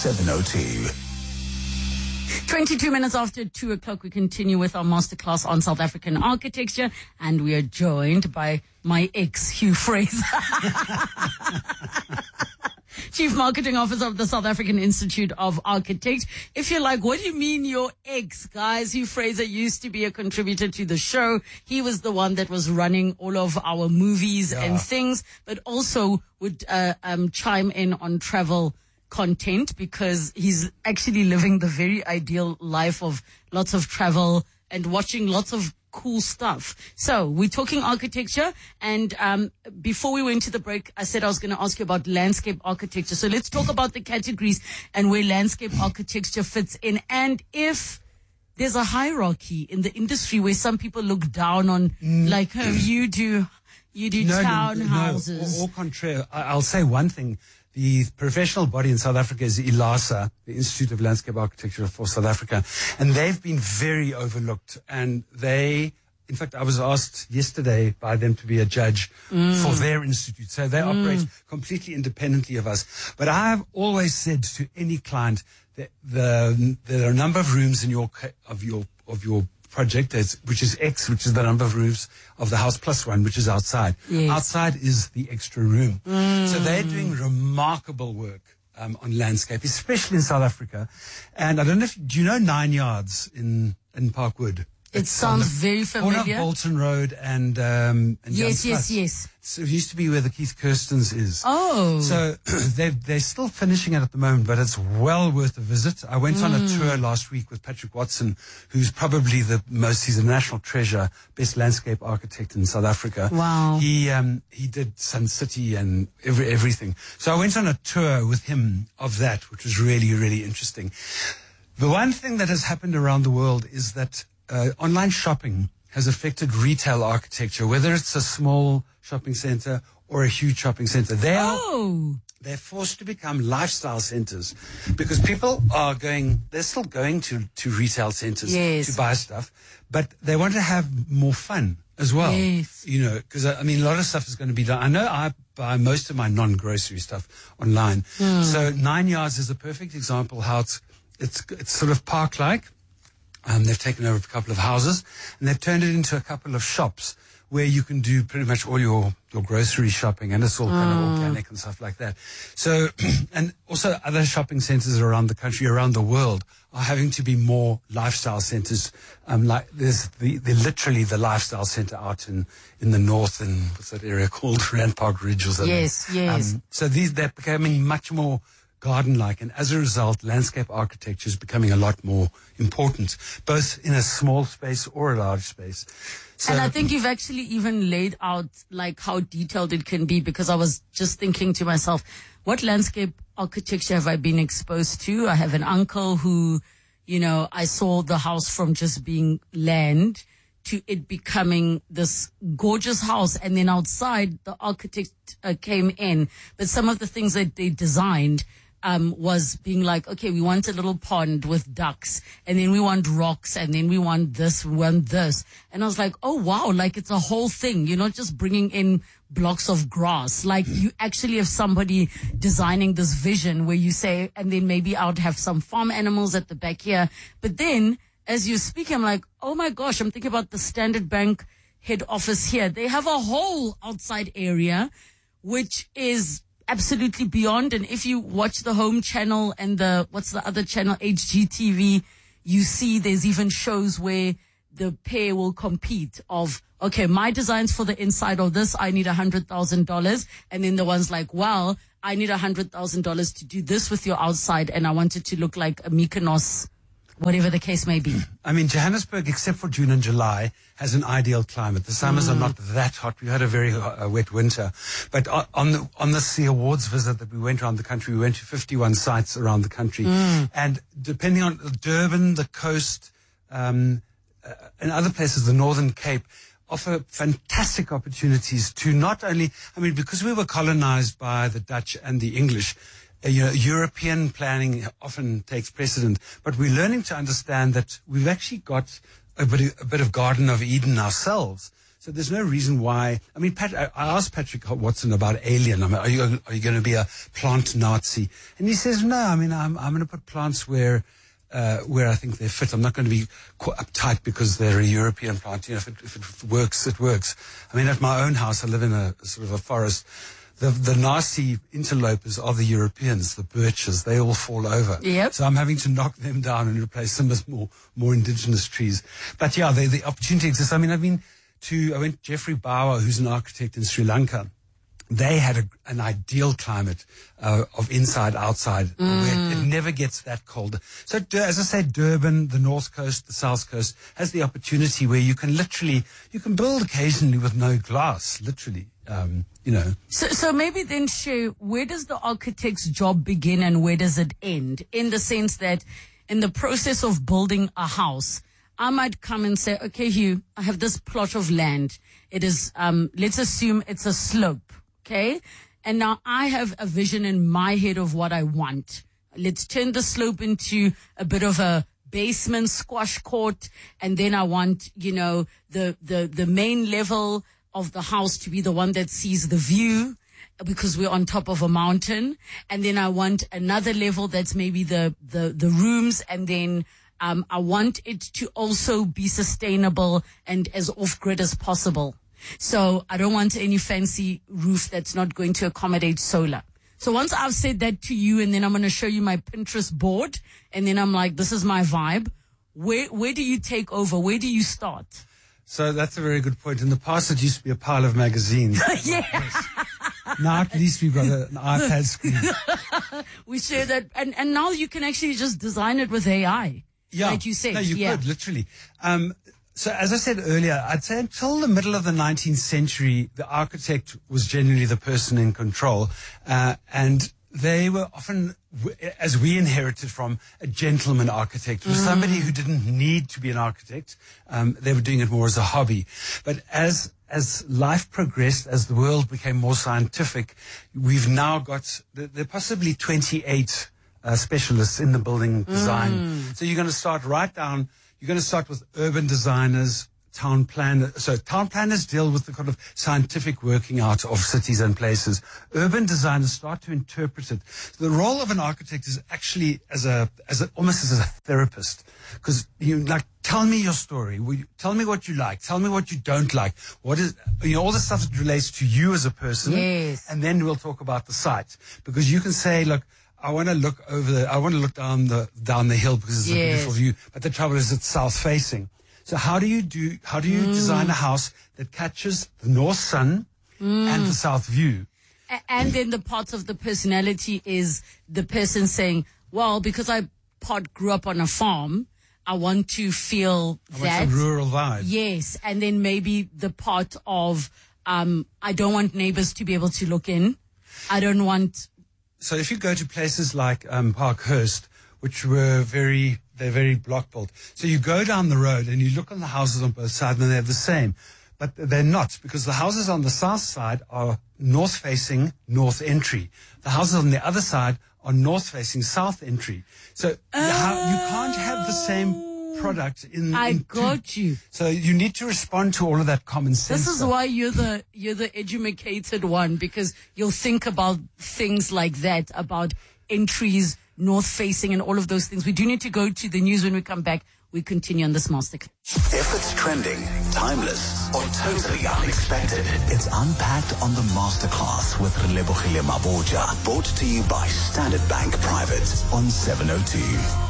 702. 22 minutes after 2 o'clock, we continue with our masterclass on South African architecture, and we are joined by my ex, Hugh Fraser. Chief Marketing Officer of the South African Institute of Architects. If you're like, what do you mean your ex, guys? Hugh Fraser used to be a contributor to the show. He was the one that was running all of our movies and things, but also would chime in on travel content, because he's actually living the very ideal life of lots of travel and watching lots of cool stuff. So we're talking architecture, and before we went to the break, I said I was going to ask you about landscape architecture. So let's talk about the categories and where landscape architecture fits in, and if there's a hierarchy in the industry where some people look down on, like, oh, you do townhouses. No, au contraire. I'll say one thing. The professional body in South Africa is ILASA, the Institute of Landscape Architecture for South Africa, and they've been very overlooked. And in fact, I was asked yesterday by them to be a judge for their institute. So they operate completely independently of us. But I've always said to any client that there are a number of rooms in your project, which is X, which is the number of rooms of the house plus one, which is outside. Yes. Outside is the extra room. So they're doing remarkable work on landscape, especially in South Africa. And I don't know do you know 9 Yards in Parkwood? It sounds very familiar. Corner of Bolton Road and yes. So it used to be where the Keith Kirstens is. Oh. So they're still finishing it at the moment, but it's well worth a visit. I went on a tour last week with Patrick Watson, who's probably he's a national treasure, best landscape architect in South Africa. Wow. He did Sun City and everything. So I went on a tour with him of that, which was really, really interesting. The one thing that has happened around the world is that online shopping has affected retail architecture, whether it's a small shopping center or a huge shopping center. They're forced to become lifestyle centers because people they're still going to retail centers to buy stuff, but they want to have more fun as well. Yes. You know, because a lot of stuff is going to be done. I know I buy most of my non-grocery stuff online. So 9 Yards is a perfect example how it's sort of park-like. They've taken over a couple of houses and they've turned it into a couple of shops where you can do pretty much all your grocery shopping, and it's all kind of organic and stuff like that. So, and also other shopping centers around the country, around the world, are having to be more lifestyle centers. Like there's literally the lifestyle center out in the north, in what's that area called, Rand Park Ridge or something. Yes. So they're becoming much more garden-like, and as a result, landscape architecture is becoming a lot more important, both in a small space or a large space. So, and I think you've actually even laid out like how detailed it can be, because I was just thinking to myself, what landscape architecture have I been exposed to? I have an uncle who, I saw the house from just being land to it becoming this gorgeous house. And then outside, the architect came in, but some of the things that they designed was being like, okay, we want a little pond with ducks, and then we want rocks, and then we want this, we want this. And I was like, oh wow, like it's a whole thing. You're not just bringing in blocks of grass. Like you actually have somebody designing this vision where you say, and then maybe I would have some farm animals at the back here. But then as you speak, I'm like, oh my gosh, I'm thinking about the Standard Bank head office here. They have a whole outside area, which is absolutely beyond. And if you watch the Home Channel and what's the other channel, HGTV, you see there's even shows where the pair will compete of, okay, my design's for the inside of this, I need $100,000. And then the one's like, well, I need $100,000 to do this with your outside, and I want it to look like a Mykonos, whatever the case may be. I mean, Johannesburg, except for June and July, has an ideal climate. The summers are not that hot. We had a very wet winter. But on the awards visit that we went around the country, we went to 51 sites around the country. And depending on Durban, the coast, and other places, the Northern Cape, offer fantastic opportunities to not only, because we were colonized by the Dutch and the English, European planning often takes precedent, but we're learning to understand that we've actually got a bit of Garden of Eden ourselves. So there's no reason why. I mean, I asked Patrick Watson about Alien. I mean, are you going to be a plant Nazi? And he says, no. I mean, I'm going to put plants where I think they fit. I'm not going to be uptight because they're a European plant. You know, if it works, it works. I mean, at my own house, I live in a sort of a forest. The nasty interlopers are the Europeans, the birches. They all fall over. Yep. So I'm having to knock them down and replace them with more indigenous trees. But yeah, the opportunity exists. I mean, I went to Jeffrey Bauer, who's an architect in Sri Lanka. They had an ideal climate of inside, outside, where it never gets that cold. So, as I said, Durban, the north coast, the south coast, has the opportunity where you can build occasionally with no glass, literally. You know. So maybe then, Shay, where does the architect's job begin and where does it end? In the sense that in the process of building a house, I might come and say, okay, Hugh, I have this plot of land. It is, let's assume it's a slope. Okay. And now I have a vision in my head of what I want. Let's turn the slope into a bit of a basement squash court. And then I want, you know, the main level of the house to be the one that sees the view because we're on top of a mountain. And then I want another level that's maybe the rooms. And then, I want it to also be sustainable and as off-grid as possible. So I don't want any fancy roof that's not going to accommodate solar. So once I've said that to you, and then I'm going to show you my Pinterest board, and then I'm like, this is my vibe. Where do you take over? Where do you start? So that's a very good point. In the past, it used to be a pile of magazines. Yeah. Yes. Now at least we've got an iPad screen. We share that. And now you can actually just design it with AI. Yeah. Like you said. No, you could, literally. So as I said earlier, I'd say until the middle of the 19th century, the architect was generally the person in control. And they were often, as we inherited from, a gentleman architect, was somebody who didn't need to be an architect. They were doing it more as a hobby. But as life progressed, as the world became more scientific, we've now got, there are possibly 28 specialists in the building design. So you're going to start you're going to start with urban designers, town planners. So town planners deal with the kind of scientific working out of cities and places. Urban designers start to interpret it. So the role of an architect is actually almost as a therapist. Because tell me your story. Tell me what you like. Tell me what you don't like. What is, all the stuff that relates to you as a person. Yes. And then we'll talk about the site. Because you can say, look, I want to look down the hill because it's a beautiful view. But the trouble is it's south facing. So how do you design a house that catches the north sun and the south view? And then the parts of the personality is the person saying, well, because I grew up on a farm, I want to feel that. Some rural vibe. Yes. And then maybe the part of, I don't want neighbors to be able to look in. I don't want. So if you go to places like Parkhurst, which were they're very block built. So you go down the road and you look on the houses on both sides and they're the same. But they're not, because the houses on the south side are north facing, north entry. The houses on the other side are north facing, south entry. So you can't have the same product got you. So you need to respond to all of that common sense. This is why you're the educated one, because you'll think about things like that, about entries, north facing and all of those things. We do need to go to the news. When we come back, we continue on this masterclass. If it's trending, timeless, or totally unexpected, it's unpacked on the masterclass with Relebogile Mabotja. Brought to you by Standard Bank Private on 702.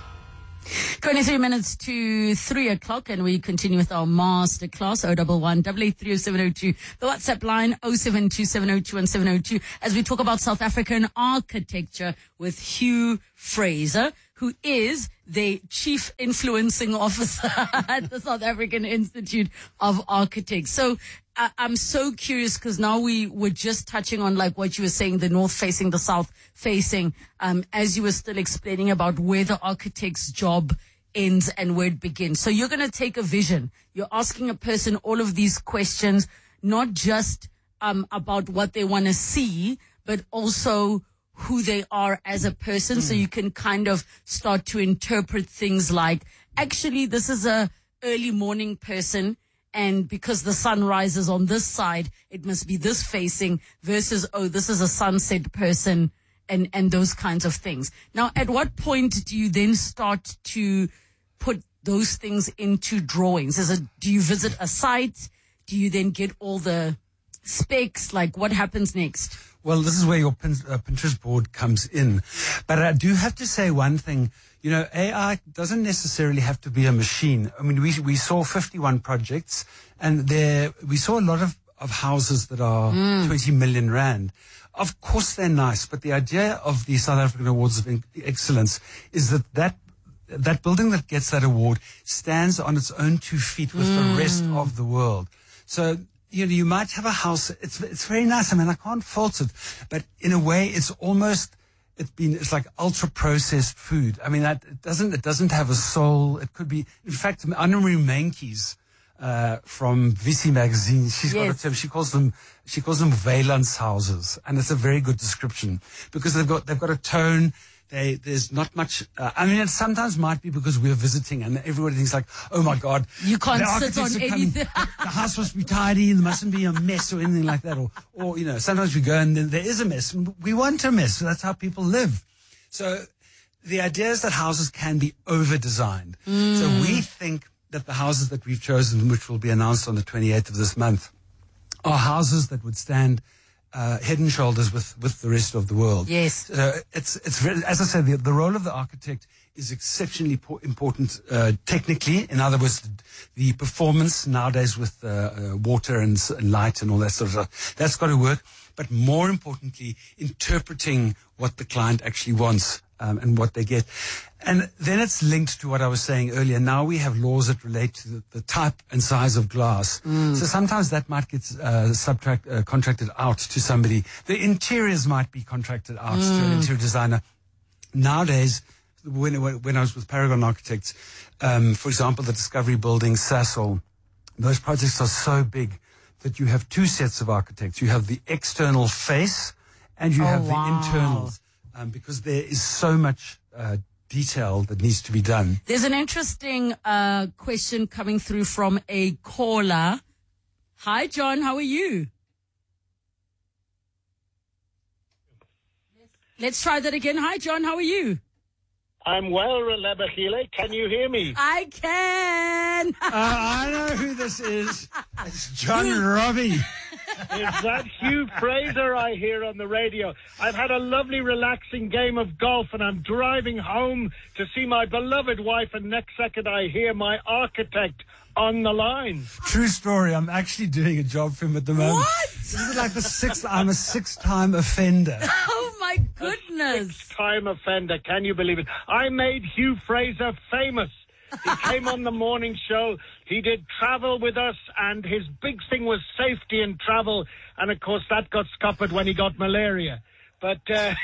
23 minutes to 3 o'clock, and we continue with our masterclass. 011-883-0702. The WhatsApp line 072-702-1702, as we talk about South African architecture with Hugh Fraser, who is the Chief Influencing Officer at the South African Institute of Architects. So I'm so curious, because now we were just touching on like what you were saying, the north facing, the south facing, as you were still explaining about where the architect's job ends and where it begins. So you're going to take a vision. You're asking a person all of these questions, not just about what they want to see, but also who they are as a person. So you can kind of start to interpret things like, actually, this is a early morning person, and because the sun rises on this side, it must be this facing versus, oh, this is a sunset person and those kinds of things. Now, at what point do you then start to put those things into drawings? Do you visit a site? Do you then get all the specs? Like, what happens next? Well, this is where your Pinterest board comes in. But I do have to say one thing. You know, AI doesn't necessarily have to be a machine. I mean, we saw 51 projects, and we saw a lot of houses that are 20 million rand. Of course, they're nice, but the idea of the South African Awards of Excellence is that building that gets that award stands on its own 2 feet with the rest of the world. So, you know, you might have a house. It's very nice. I mean, I can't fault it, but in a way, it's like ultra processed food. I mean, it doesn't have a soul. It could be, in fact, Anne-Marie Meintjes, from Visie magazine, she's got a term. She calls them Weilandshouses, and it's a very good description because they've got a tone. There's not much. I mean, it sometimes might be because we're visiting and everybody thinks like, oh my God, you can't sit on anything. The house must be tidy. There mustn't be a mess or anything like that. Or you know, sometimes we go and there is a mess. We want a mess. So that's how people live. So the idea is that houses can be over-designed. So we think that the houses that we've chosen, which will be announced on the 28th of this month, are houses that would stand head and shoulders with the rest of the world. Yes. It's very, as I said, the role of the architect is exceptionally important technically. In other words, the performance nowadays with water and light and all that sort of stuff, that's got to work. But more importantly, interpreting what the client actually wants and what they get. And then it's linked to what I was saying earlier. Now we have laws that relate to the type and size of glass. So sometimes that might get contracted out to somebody. The interiors might be contracted out to an interior designer. Nowadays, when I was with Paragon Architects, for example, the Discovery Building, Sasol, those projects are so big that you have 2 sets of architects. You have the external face and you have the internals, because there is so much detail that needs to be done. There's an interesting question coming through from a caller. Hi, John. How are you? Let's try that again. Hi, John. How are you? I'm well, Relebachile. Can you hear me? I can. I know who this is. It's John Robbie. Is that Hugh Fraser I hear on the radio? I've had a lovely, relaxing game of golf, and I'm driving home to see my beloved wife, and next second I hear my architect on the line. True story. I'm actually doing a job for him at the moment. What? This is like I'm a 6-time offender. Oh, my goodness. 6-time offender. Can you believe it? I made Hugh Fraser famous. He came on the morning show. He did travel with us, and his big thing was safety and travel. And, of course, that got scuppered when he got malaria. But,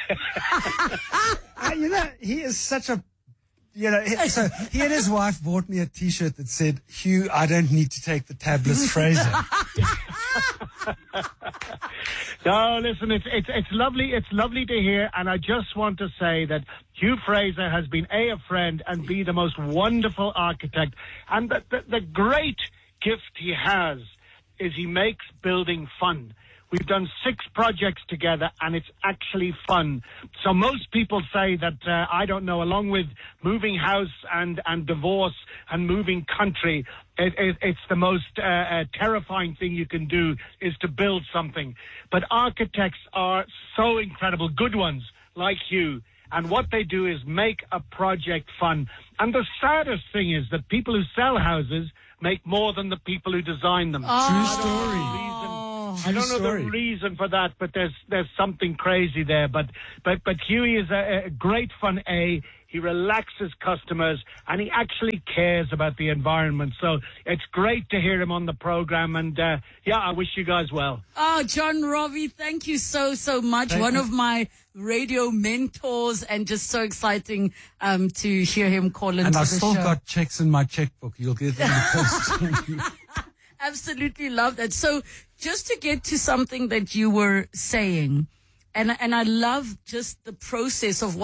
you know, he is such a... You know, so he and his wife bought me a T-shirt that said, Hugh, I don't need to take the tablets, Fraser. No, listen, it's lovely. It's lovely to hear. And I just want to say that Hugh Fraser has been A, a friend, and B, the most wonderful architect. And the great gift he has is he makes building fun. We've done 6 projects together, and it's actually fun. So most people say that, I don't know, along with moving house and divorce and moving country, it's the most terrifying thing you can do is to build something. But architects are so incredible, good ones like you. And what they do is make a project fun. And the saddest thing is that people who sell houses make more than the people who design them. True story. I don't know the reason for that, but there's something crazy there. But Huey is a great fun A. He relaxes customers, and he actually cares about the environment. So it's great to hear him on the program. And I wish you guys well. Oh, John Robbie, thank you so much. One of my radio mentors, and just so exciting to hear him call into the show. And I've still got checks in my checkbook. You'll get them in the post. Absolutely love that. So just to get to something that you were saying, and I love just the process of what